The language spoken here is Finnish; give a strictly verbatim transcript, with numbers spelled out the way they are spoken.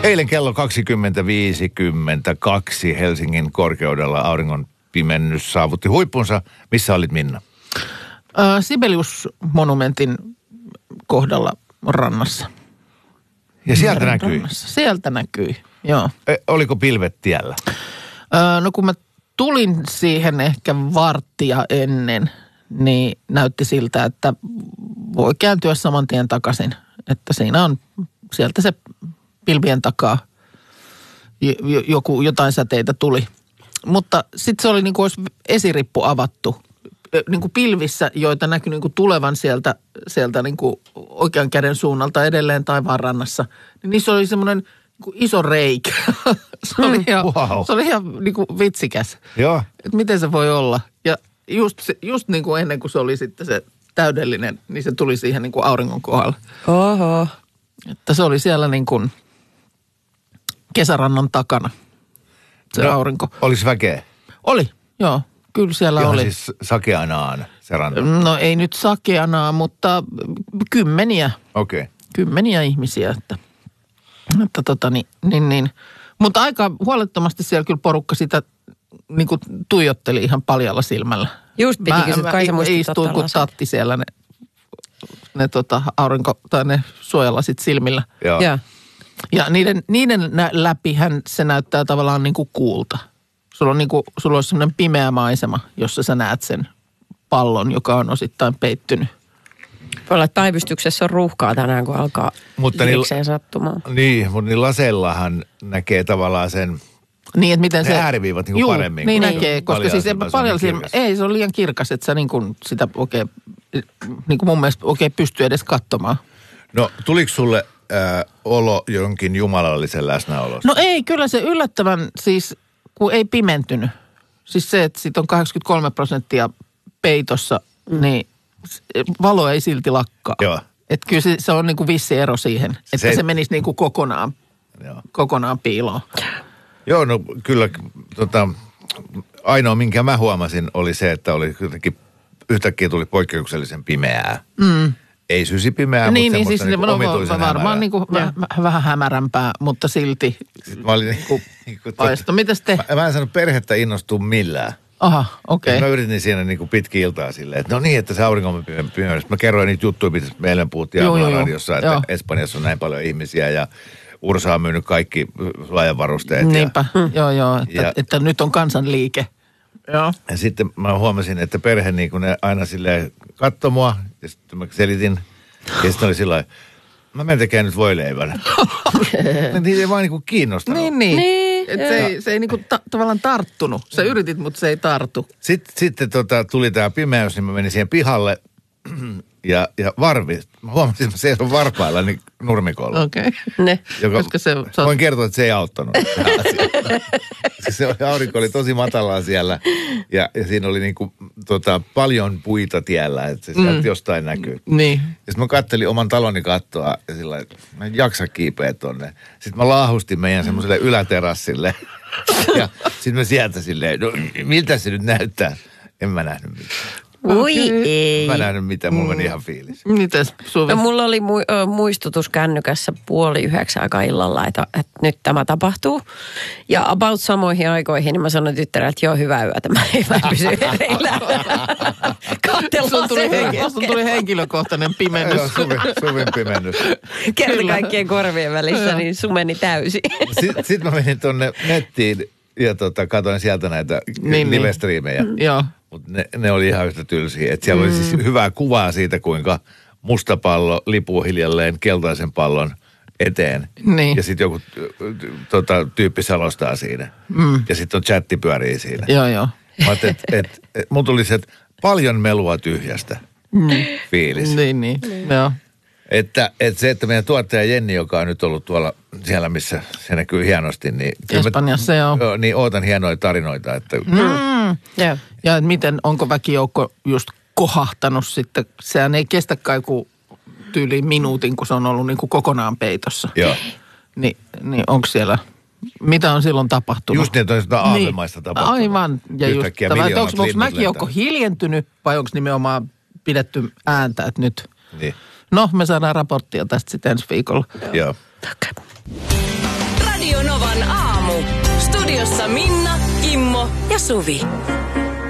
Eilen kello kaksikymmentä viisikymmentäkaksi Helsingin korkeudella auringon pimennys saavutti huippunsa. Missä olit, Minna? Äh, Sibelius-monumentin kohdalla rannassa. Ja sieltä Meren näkyi? Rannassa. Sieltä näkyi, joo. E, oliko pilvet tiellä? Äh, no kun mä tulin siihen ehkä varttia ennen, niin näytti siltä, että voi kääntyä saman tien takaisin. Että siinä on sieltä se pilvien takaa joku, jotain säteitä tuli. Mutta sitten se oli niin kuin olisi esirippu avattu niin kuin pilvissä, joita näkyi niin kuin tulevan sieltä, sieltä niin kuin oikean käden suunnalta edelleen taivaanrannassa. Niin niissä oli semmoinen niin kuin iso reikä. se oli ihan, wow. se oli ihan niin kuin vitsikäs. Joo. Että miten se voi olla. Ja just, just niin kuin ennen kuin se oli sitten se täydellinen, niin se tuli siihen niin kuin auringon kohdalla. Oho. Että se oli siellä niin kuin kesärannan takana, se no, aurinko. Olis väkeä? Oli, joo. Kyllä siellä Ihan oli. Siis sakeanaan se ranta? No ei nyt sakeanaa, mutta kymmeniä. Okei. Okay. Kymmeniä ihmisiä, että, että tota niin, niin, niin. Mutta aika huolettomasti siellä kyllä porukka sitä niin kuin tuijotteli ihan paljalla silmällä. Just piti kysyä, kai sä muistit istuin kuin tatti siellä ne, ne tota, aurinko, tai ne suojalasit silmillä. Joo. Joo. Ja niiden, niiden läpihän se näyttää tavallaan niin kuin kuulta. Sulla on niin kuin, sulla on semmoinen pimeä maisema, jossa sä näet sen pallon, joka on osittain peittynyt. Voi olla, että päivystyksessä on ruuhkaa tänään, kun alkaa ilikseen sattumaan. Niin, mutta niin laseillahan näkee tavallaan sen, niin, että miten ne se ääriviivat niin juu, paremmin. Niin kuin näkee, koska siis paljon silmä, ei se on liian kirkas, että sä niin kuin sitä oikein, niin kuin mun mielestä oikein pystyy edes katsomaan. No tuliko sulle äh, olo jonkin jumalallisen läsnäolosta? No ei, kyllä se yllättävän siis, kun ei pimentynyt. Siis se, että siitä on kahdeksankymmentäkolme prosenttia peitossa, mm. niin valo ei silti lakkaa. Joo. Että kyllä se, se on niin kuin vissi ero siihen, että se, se menisi niin kuin kokonaan, Joo. kokonaan piiloon. Joo, no kyllä tota, ainoa minkä mä huomasin oli se, että oli jotenkin yhtäkkiä tuli poikkeuksellisen pimeää. Mm. Ei sysipimeää, niin, mutta niin, semmoista siis niin omituisen varmaan niin kuin väh, vähän hämärämpää, mutta silti mä olin niin kuin, paisto. Mitäs te? Mä, mä en saanut perhettä innostua millään. Aha, okei. Okay. Mä yritin siinä niin kuin pitkin iltaa silleen, että no niin, että se auringon pimeys. Mä kerroin niitä juttuja, mitä me eilen puhuttiin aamuradiossa, että joo. Espanjassa on näin paljon ihmisiä ja Ursa on myynyt kaikki suojavarusteet. Niinpä, ja, mm. joo joo, että, ja, että nyt on kansanliike. Joo. Ja sitten mä huomasin, että perhe niin kuin ne aina silleen katsoi mua ja sitten mä selitin. Ja sitten oli sillä mä menen tekemään nyt voileivän. Niitä ei vaan niin kuin kiinnostanut. Niin, niin. niin että se ei, se ei niin kuin ta- tavallaan tarttunut. Sä yritit, mutta se ei tartu. Sitten, sitten tota, tuli tämä pimeys, niin mä menin siihen pihalle ja, ja varvi. Mä huomasin, että se ei ole varpailla niin nurmikolla. Okei. Ne. Joka, Koska se, se voin kertoa, että se ei auttanut. se oli, aurinko oli tosi matalaa siellä ja, ja siinä oli niinku, tota, paljon puita tiellä, että se sieltä mm. jostain näkyy. Niin. Ja sitten mä kattelin oman taloni kattoa ja sillä että mä en jaksa kiipeä tonne. Sitten mä laahustin meidän semmoiselle yläterassille ja sitten mä sieltä silleen, no miltä se nyt näyttää? En mä nähnyt mitään. Ui ei. Mä en nähnyt mitään, mulla meni ihan fiilis. Mites Suvi? No, mulla oli mu- ö, muistutus kännykässä puoli yhdeksän aikaa illalla, että, että nyt tämä tapahtuu. Ja about samoihin aikoihin niin mä sanoin tyttärelle, että joo, hyvää yötä, mä en mä pysy hereillä. Katsellaan tuli, henki, tuli henkilökohtainen pimennys. Joo, Suvin, Suvin pimennys. Kerta kaikkien korvien välissä, niin sumeni täysin. Sitten sit mä menin tonne nettiin ja tota, katsoin sieltä näitä niin, live-striimejä. Niin. Joo. Mutta ne, ne oli ihan yhtä tylsiä. Että siellä mm. oli siis hyvää kuvaa siitä, kuinka musta pallo lipuu hiljalleen keltaisen pallon eteen. Niin. Ja sitten joku tota, tyyppi salostaa siinä. Mm. Ja sitten on chatti pyörii siinä. Joo, joo. Mä ajattelin, että et, et, mun tuli se, että paljon melua tyhjästä mm. fiilis. Niin, niin. Mm. Joo. Että, että se, että meidän tuottaja Jenni, joka on nyt ollut tuolla siellä, missä se näkyy hienosti, niin... Espanjassa, mä, joo. joo. Niin ootan hienoja tarinoita, että... Mm. Yeah. Ja miten, onko väkijoukko just kohahtanut sitten? Sehän ei kestä kai kuin tyyliin minuutin, kun se on ollut niin kuin kokonaan peitossa. Joo. Ni, niin onko siellä... Mitä on silloin tapahtunut? Just niin, että on sitä aavemaista niin, tapahtunut. Aivan. Ja just tämä, että onko, onko mäkijoukko hiljentynyt vai onko nimenomaan pidetty ääntä, että nyt... Niin. No, me saadaan raporttia tästä sitten ensi viikolla. Joo. Okay. Studiossa Minna, Kimmo ja Suvi.